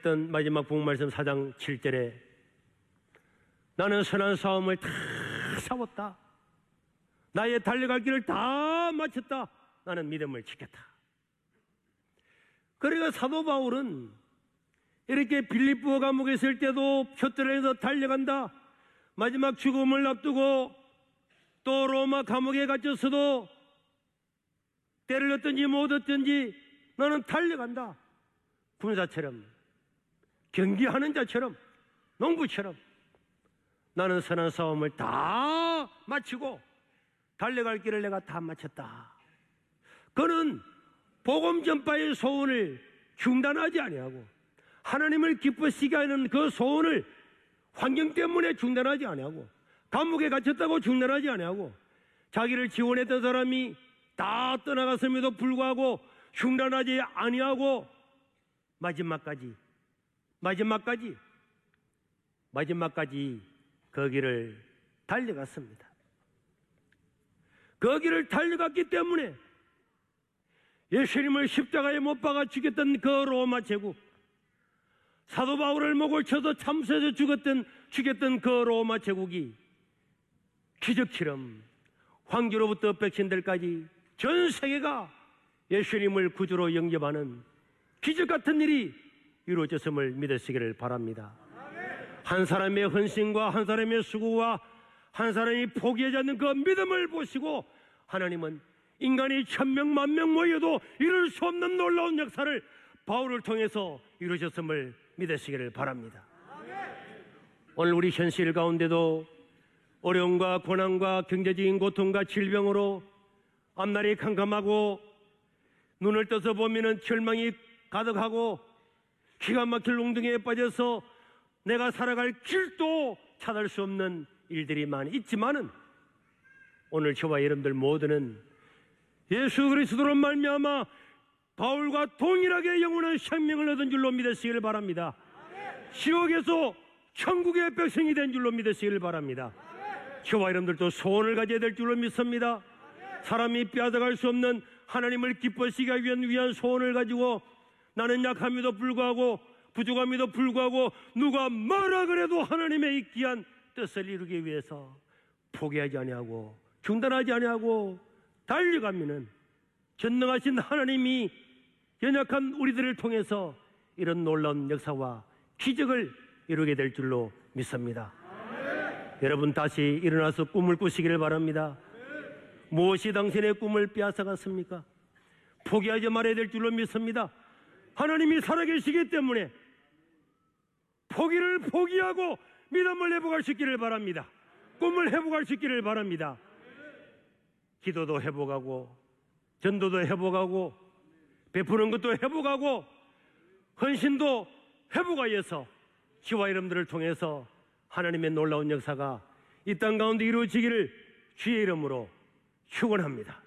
읽었던 마지막 복음말씀 4장 7절에 나는 선한 싸움을 다 싸웠다. 나의 달려갈 길을 다 마쳤다. 나는 믿음을 지켰다. 그러니까 사도 바울은 이렇게 빌립보 감옥에 있을 때도 표들에서 달려간다. 마지막 죽음을 앞두고 또 로마 감옥에 갇혔어도 때를 얻든지 못 얻든지 나는 달려간다. 군사처럼, 경기하는 자처럼, 농부처럼 나는 선한 싸움을 다 마치고 달려갈 길을 내가 다 마쳤다. 그는 복음 전파의 소원을 중단하지 아니하고 하나님을 기쁘시게 하는 그 소원을 환경 때문에 중단하지 아니하고 감옥에 갇혔다고 중단하지 아니하고 자기를 지원했던 사람이 다 떠나갔음에도 불구하고 중단하지 아니하고 마지막까지 그 길을 달려갔습니다. 그 길을 달려갔기 때문에 예수님을 십자가에 못 박아 죽였던 그 로마 제국, 사도 바울을 목을 쳐서 참수해서 죽였던 그 로마 제국이 기적처럼 황제로부터 백신들까지 전 세계가 예수님을 구주로 영접하는 기적 같은 일이 이루어졌음을 믿으시기를 바랍니다. 한 사람의 헌신과 한 사람의 수고와 한 사람이 포기하지 않는 그 믿음을 보시고 하나님은 인간이 1000명, 10,000명 모여도 이룰 수 없는 놀라운 역사를 바울을 통해서 이루셨음을 믿으시기를 바랍니다. 오늘 우리 현실 가운데도 어려움과 고난과 경제적인 고통과 질병으로 앞날이 캄캄하고 눈을 떠서 보면은 절망이 가득하고 기가 막힐 웅덩이에 빠져서 내가 살아갈 길도 찾을 수 없는 일들이 많이 있지만은 오늘 저와 여러분들 모두는 예수 그리스도로 말미암아 바울과 동일하게 영원한 생명을 얻은 줄로 믿으시기를 바랍니다. 지옥에서 천국의 백성이 된 줄로 믿으시기를 바랍니다. 저와 여러분들도 소원을 가져야 될 줄로 믿습니다. 사람이 빼앗아갈 수 없는 하나님을 기쁘시게 하기 위한 소원을 가지고 나는 약함에도 불구하고 부족함에도 불구하고 누가 뭐라 그래도 하나님의 이 귀한 뜻을 이루기 위해서 포기하지 아니하고 중단하지 아니하고 달려가면은 전능하신 하나님이 연약한 우리들을 통해서 이런 놀라운 역사와 기적을 이루게 될 줄로 믿습니다. 여러분 다시 일어나서 꿈을 꾸시기를 바랍니다. 무엇이 당신의 꿈을 빼앗아갔습니까? 포기하지 말아야 될 줄로 믿습니다. 하나님이 살아계시기 때문에 포기를 포기하고 믿음을 회복할 수 있기를 바랍니다. 꿈을 회복할 수 있기를 바랍니다. 기도도 회복하고 전도도 회복하고 베푸는 것도 회복하고 헌신도 회복하여서 저와 여러분들을 통해서 하나님의 놀라운 역사가 이 땅 가운데 이루어지기를 주의 이름으로 축원합니다.